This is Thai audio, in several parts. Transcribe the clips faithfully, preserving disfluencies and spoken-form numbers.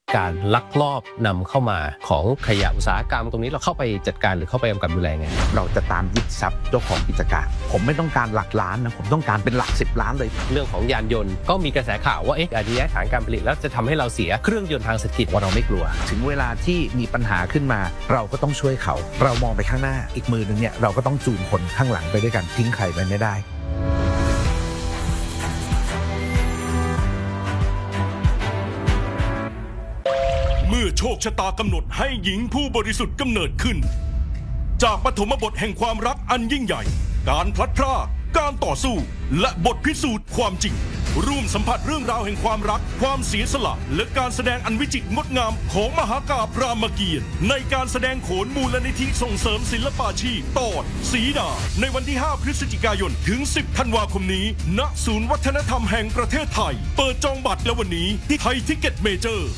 การลักลอบนำเข้ามาของขยะอุตสาหกรรมตรงนี้เราเข้าไปจัดการหรือเข้าไปกำกับดูแลไงเราจะตามยึดทรัพย์เจ้าของกิจการผมไม่ต้องการหลักล้านนะผมต้องการเป็นหลักสิบล้านเลยเรื่องของยานยนต์ก็มีกระแสข่าวว่าเอ๊ะอาจจะย้ายฐานการผลิตแล้วจะทำให้เราเสียเครื่องยนต์ทางเศรษฐกิจว่าเราไม่กลัวถึงเวลาที่มีปัญหาขึ้นมาเราก็ต้องช่วยเขาเรามองไปข้างหน้าอีกมือนึงเนี่ยเราก็ต้องจูงคนข้างหลังไปด้วยกันทิ้งใครไปไม่ได้เมื่อโชคชะตากำหนดให้หญิงผู้บริสุทธิ์กำเนิดขึ้นจากปฐมบทแห่งความรักอันยิ่งใหญ่การพลัดพรากการต่อสู้และบทพิสูจน์ความจริงร่วมสัมผัสเรื่องราวแห่งความรักความเสียสละและการแสดงอันวิจิตรงดงามของมหากาพย์รามเกียรติ์ในการแสดงโขนมูลนิธิส่งเสริมศิลปาชีพตอนสีดาในวันที่ห้าพฤศจิกายนถึงสิบธันวาคมนี้ณศูนย์วัฒนธรรมแห่งประเทศไทยเปิดจองบัตรแล้ววันนี้ที่ไทยทิกเก็ตเมเจอร์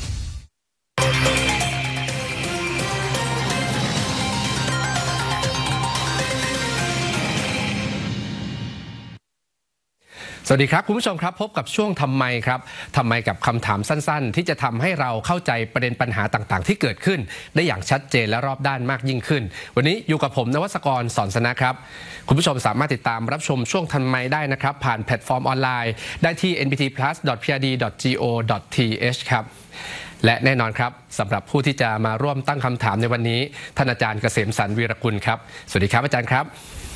สวัสดีครับคุณผู้ชมครับพบกับช่วงทำไมครับทำไมกับคำถามสั้นๆที่จะทำให้เราเข้าใจประเด็นปัญหาต่างๆที่เกิดขึ้นได้อย่างชัดเจนและรอบด้านมากยิ่งขึ้นวันนี้อยู่กับผมนวัศกรสอนสนะครับคุณผู้ชมสามารถติดตามรับชมช่วงทำไมได้นะครับผ่านแพลตฟอร์มออนไลน์ได้ที่ เอ็น พี ที พลัส ดอท พี อาร์ ดี ดอท จี โอ ดอท ที เอช ครับและแน่นอนครับสำหรับผู้ที่จะมาร่วมตั้งคำถามในวันนี้ท่านอาจารย์เกษมสันต์วีรกุลครับสวัสดีครับอาจารย์ครับ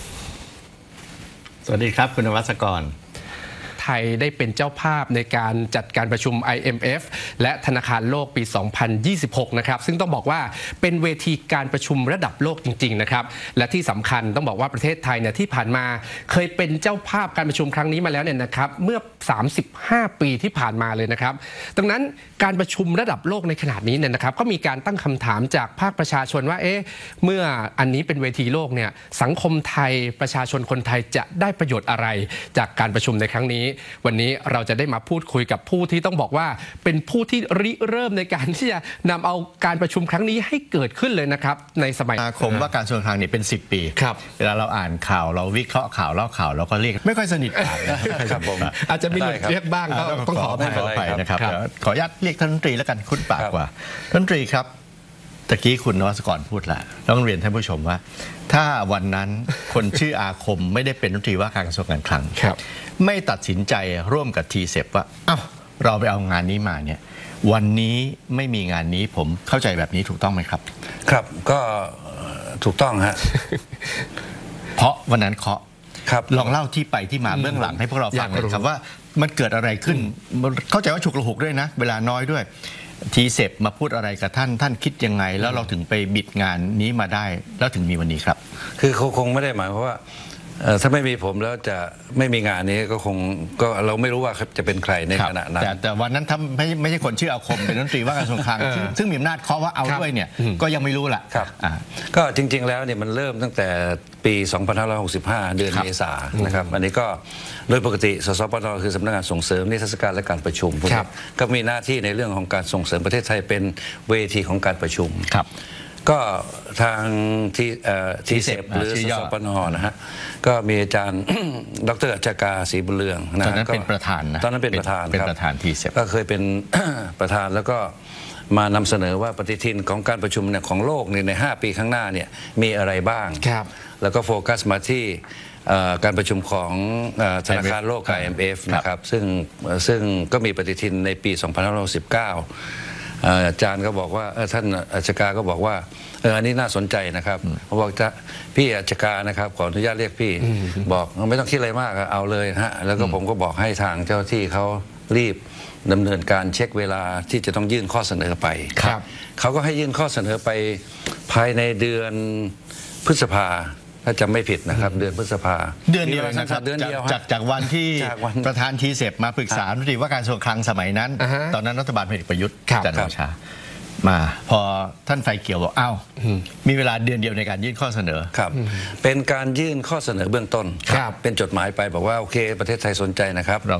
สวัสดีครับคุณนวัศกรไทยได้เป็นเจ้าภาพในการจัดการประชุม ไอ เอ็ม เอฟ และธนาคารโลกปี สองพันยี่สิบหก นะครับซึ่งต้องบอกว่าเป็นเวทีการประชุมระดับโลกจริงๆนะครับและที่สำคัญต้องบอกว่าประเทศไทยเนี่ยที่ผ่านมาเคยเป็นเจ้าภาพการประชุมครั้งนี้มาแล้วเนี่ยนะครับเมื่อสามสิบห้าปีที่ผ่านมาเลยนะครับดังนั้นการประชุมระดับโลกในขนาดนี้เนี่ยนะครับก็มีการตั้งคำถามจากภาคประชาชนว่าเอ๊ะเมื่ออันนี้เป็นเวทีโลกเนี่ยสังคมไทยประชาชนคนไทยจะได้ประโยชน์อะไรจากการประชุมในครั้งนี้วันนี้เราจะได้มาพูดคุยกับผู้ที่ต้องบอกว่าเป็นผู้ที่ริเริ่มในการที่จะนำเอาการประชุมครั้งนี้ให้เกิดขึ้นเลยนะครับในสมัยอาคมว่าการส่วนกลางเนี่ยเป็นสิบปีครับเวลาเราอ่านข่าวเราวิเคราะห์ข่าวเล่าข่าวเราก็เรียกไม่ค่อยสนิทปากนะครับผมอาจจะมีหลุดเรียกบ้างก็ต้องขออภัยนะครับขออนุญาตเรียกท่านรัฐมนตรีแล้วกันคุ้นปากกว่าท่านรัฐมนตรีครับตะกี้คุณนวัศกรพูดแล้วต้องเรียนท่านผู้ชมว่าถ้าวันนั้นคนชื่ออาคมไม่ได้เป็นรัฐมนตรีว่าการกระทรวงการคลังไม่ตัดสินใจร่วมกับทีเซปว่าเอ้าเราไปเอางานนี้มาเนี่ยวันนี้ไม่มีงานนี้ผมเข้าใจแบบนี้ถูกต้องไหมครับครับก็ถูกต้องฮะเพราะวันนั้นเคาะครับลองเล่าที่ไปที่มาเบื้องหลังให้พวกเราฟังหน่อยครับว่ามันเกิดอะไรขึ้นเข้าใจว่าฉุกละหุกด้วยนะเวลาน้อยด้วยทีเซปมาพูดอะไรกับท่านท่านคิดยังไงแล้วเราถึงไปบิดงานนี้มาได้แล้วถึงมีวันนี้ครับคือเขาคงไม่ได้หมายเพราะว่าถ้าไม่มีผมแล้วจะไม่มีงานนี้ก็คงก็เราไม่รู้ว่าจะเป็นใครในขณะนั้นแต่แต่วันนั้นถ้าไม่ไม่ใช่คนชื่ออาคมเป็นรัฐมนตรีว่าการกระทรวงคลังซึ่งมีอำนาจเคาะว่าเอาด้วยเนี่ยก็ยังไม่รู้ล่ะครับก็จริงๆแล้วเนี่ยมันเริ่มตั้งแต่ปี สองพันห้าร้อยหกสิบห้า เดือนเมษายนนะครับอันนี้ก็โดยปกติสสปนคือสำนักงานส่งเสริมนิทรรศการและการประชุมก็มีหน้าที่ในเรื่องของการส่งเสริมประเทศไทยเป็นเวทีของการประชุมก็ทางที่ทีเซปหรือสสปนนะฮะก็มีอาจารย์ดร.อัจฉกาศรีบุญเรืองตอนนั้นเป็นประธานนะตอนนั้นเป็นประธานเป็นประธานทีเซปก็เคยเป็นประธานแล้วก็มานำเสนอว่าปฏิทินของการประชุมเนี่ยของโลกในห้าปีข้างหน้าเนี่ยมีอะไรบ้างแล้วก็โฟกัสมาที่การประชุมของธนาคารโลก ไอ เอ็ม เอฟ นะครับซึ่งซึ่งก็มีปฏิทินในปี สองพันห้าร้อยสิบเก้าอาจารย์ก็บอกว่าท่านอัจฉกาก็บอกว่าเอออันนี้น่าสนใจนะครับเขาบอกจะพี่อัจฉกานะครับขออนุญาตเรียกพี่บอกไม่ต้องคิดอะไรมากเอาเลยฮะแล้วก็ผมก็บอกให้ทางเจ้าที่เขารีบดำเนินการเช็คเวลาที่จะต้องยื่นข้อเสนอไปเขาก็ให้ยื่นข้อเสนอไปภายในเดือนพฤษภาถ้าจำไม่ผิดนะครับเดือนพฤษภาเดือนเดียวนะครับเดือนเดียวจากจากวันที่ประธานทีเซปมาปรึกษารัฐมนตรีว่าการกระทรวงคลังสมัยนั้นตอนนั้นรัฐบาลพลเอกประยุทธ์จันทร์โอชามาพอท่านไฟเขียวบอกอ้าวมีเวลาเดือนเดียวในการยื่นข้อเสนอครับเป็นการยื่นข้อเสนอเบื้องต้นเป็นจดหมายไปบอกว่าโอเคประเทศไทยสนใจนะครับ